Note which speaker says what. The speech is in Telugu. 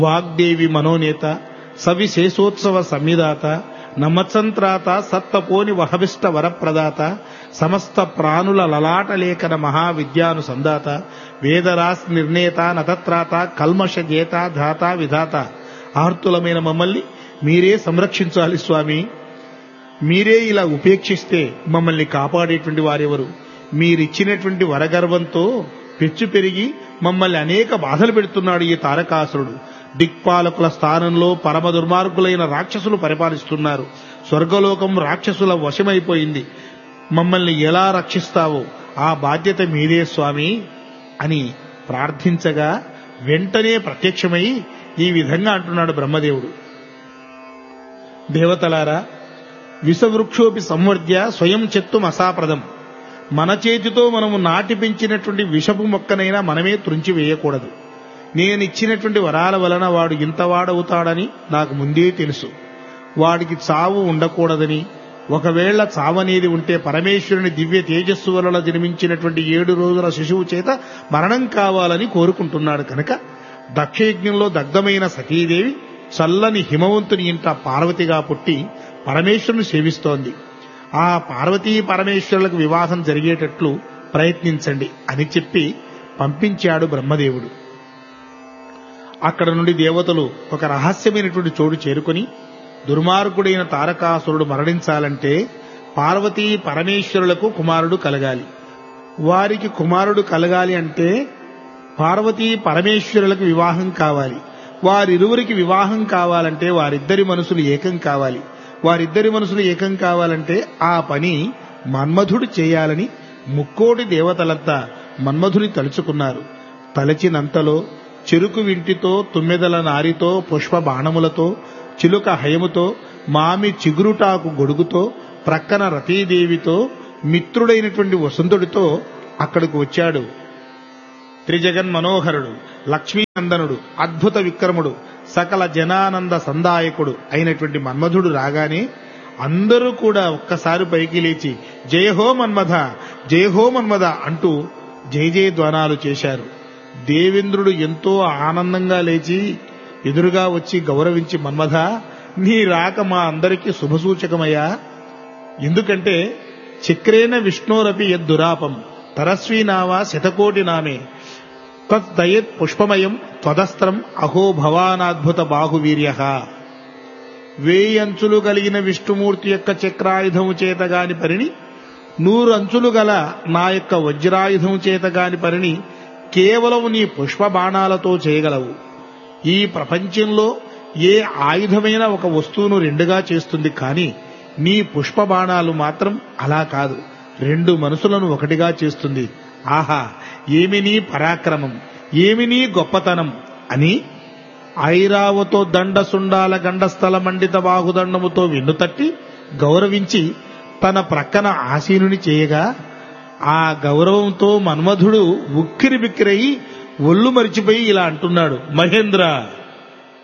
Speaker 1: వాగ్దేవి మనోనేత సవిశేషోత్సవ సంవిధాత నమత్సంత్రాత సత్తపోని వహవిష్ట వరప్రదాత సమస్త ప్రాణుల లలాటలేఖన మహావిద్యానుసందాత వేదరాస్ నిర్ణేత నతత్రాత కల్మష జేత ధాత విధాత ఆర్తులమైన మమ్మల్ని మీరే సంరక్షించాలి స్వామి. మీరే ఇలా ఉపేక్షిస్తే మమ్మల్ని కాపాడేటువంటి వారెవరు? మీరిచ్చినటువంటి వరగర్వంతో పెచ్చు పెరిగి మమ్మల్ని అనేక బాధలు పెడుతున్నాడు ఈ తారకాసురుడు. దిక్పాలకుల స్థానంలో పరమ దుర్మార్గులైన రాక్షసులు పరిపాలిస్తున్నారు. స్వర్గలోకం రాక్షసుల వశమైపోయింది. మమ్మల్ని ఎలా రక్షిస్తావో ఆ బాధ్యత మీదే స్వామి అని ప్రార్థించగా వెంటనే ప్రత్యక్షమై ఈ విధంగా అంటున్నాడు బ్రహ్మదేవుడు. దేవతలారా, విషవృక్షోపి సంవర్ధ్య స్వయం చెత్తుం అసాప్రదం. మన చేతితో మనము నాటి పెంచినటువంటి విషపు మొక్కనైనా మనమే త్రుంచి వేయకూడదు. నేనిచ్చినటువంటి వరాల వలన వాడు ఇంతవాడవుతాడని నాకు ముందే తెలుసు. వాడికి చావు ఉండకూడదని, ఒకవేళ చావనేది ఉంటే పరమేశ్వరుని దివ్య తేజస్సు వలన జన్మించినటువంటి 7 రోజుల శిశువు చేత మరణం కావాలని కోరుకుంటున్నాడు. కనుక దక్షయజ్ఞంలో దగ్ధమైన సతీదేవి చల్లని హిమవంతుని ఇంట పార్వతిగా పుట్టి పరమేశ్వరుని సేవిస్తోంది. ఆ పార్వతీ పరమేశ్వరులకు వివాహం జరిగేటట్లు ప్రయత్నించండి అని చెప్పి పంపించాడు బ్రహ్మదేవుడు. అక్కడ నుండి దేవతలు ఒక రహస్యమైనటువంటి చోటు చేరుకుని, దుర్మార్గుడైన తారకాసురుడు మరణించాలంటే పార్వతీ పరమేశ్వరులకు కుమారుడు కలగాలి. వారికి కుమారుడు కలగాలి అంటే పార్వతీ పరమేశ్వరులకు వివాహం కావాలి. వారిరువురికి వివాహం కావాలంటే వారిద్దరి మనసులు ఏకం కావాలి. వారిద్దరి మనసులు ఏకం కావాలంటే ఆ పని మన్మధుడు చేయాలని ముక్కోటి దేవతలంతా మన్మధుని తలుచుకున్నారు. తలచినంతలో చెరుకు వింటితో, తుమ్మెదల నారితో, పుష్ప బాణములతో, చిలుక హయముతో, మామి చిగురుటాకు గొడుగుతో, ప్రక్కన రతీదేవితో, మిత్రుడైనటువంటి వసుంధుడితో అక్కడికి వచ్చాడు. త్రిజగన్మనోహరుడు, లక్ష్మీనందనుడు, అద్భుత విక్రముడు, సకల జనానంద సందాయకుడు అయినటువంటి మన్మధుడు రాగానే అందరూ కూడా ఒక్కసారి పైకి లేచి జయహో మన్మథ, జయహో మన్మథ అంటూ జయ జయధ్వానాలు చేశారు. దేవేంద్రుడు ఎంతో ఆనందంగా లేచి ఎదురుగా వచ్చి గౌరవించి, మన్మథ, నీ రాక మా అందరికీ శుభసూచకమయ్యా. ఎందుకంటే చక్రేణ విష్ణోరపి యద్దురాపం తరస్వీనావా శతకోటి నామే తద్దయత్ పుష్పమయం త్వదస్త్రం అహో భవానాద్భుత బాహువీర్య. 1000 అంచులు కలిగిన విష్ణుమూర్తి యొక్క చక్రాయుధము చేతగాని పనిని 100 అంచులు గల నా యొక్క వజ్రాయుధము చేతగాని పనిని కేవలం నీ పుష్ప బాణాలతో చేయగలవు. ఈ ప్రపంచంలో ఏ ఆయుధమైన ఒక వస్తువును 2గా చేస్తుంది, కానీ నీ పుష్ప బాణాలు మాత్రం అలా కాదు, 2 మనసులను 1గా చేస్తుంది. ఆహా, ఏమి నీ పరాక్రమం, ఏమి నీ గొప్పతనం అని ఐరావతో దండసుండాల గండస్థల మండిత బాహుదండముతో వెన్నుతట్టి గౌరవించి తన ప్రక్కన ఆసీనుని చేయగా ఆ గౌరవంతో మన్మధుడు ఉక్కిరి బిక్కిరయి ఒళ్ళు మరిచిపోయి ఇలా అంటున్నాడు, మహేంద్ర,